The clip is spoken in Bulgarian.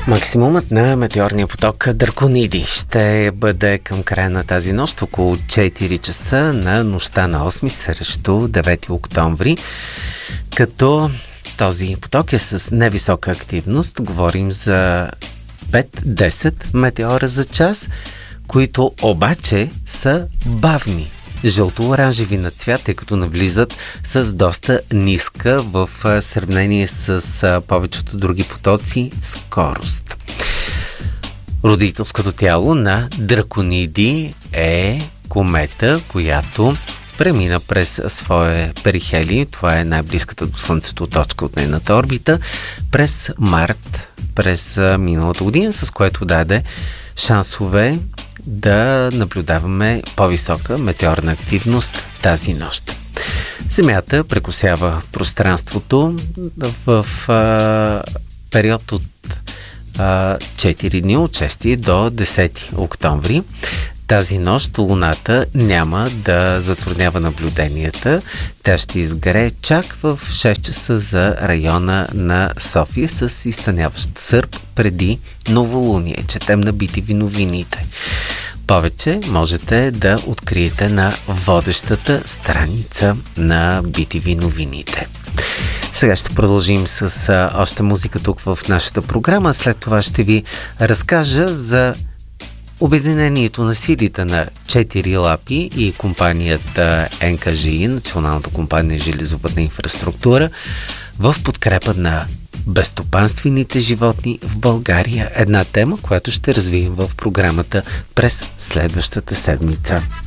Максимумът на метеорния поток Дракониди ще бъде към края на тази нощ, около 4 часа на нощта на 8 срещу 9 октомври, като този поток е с невисока активност. Говорим за 5-10 метеора за час, които обаче са бавни. Жълто-оранжеви на цвят, тъй като навлизат с доста ниска в сравнение с повечето други потоци скорост. Родителското тяло на Дракониди е комета, която премина през своя перихелий, това е най-близката до Слънцето точка от нейната орбита, през март, през миналата година, с което даде шансове да наблюдаваме по-висока метеорна активност тази нощ. Земята прекосява пространството в период от 4 дни, от 6 до 10 октомври. Тази нощ Луната няма да затруднява наблюденията. Тя ще изгрее чак в 6 часа за района на София с изтъняващ сърп преди новолуние. Четем на BTV новините. Повече можете да откриете на водещата страница на BTV новините. Сега ще продължим с още музика тук в нашата програма. След това ще ви разкажа за обединението на силите на 4 лапи и компанията НКЖИ, Националната компания железопътна инфраструктура, в подкрепа на безстопанствените животни в България. Една тема, която ще развием в програмата през следващата седмица.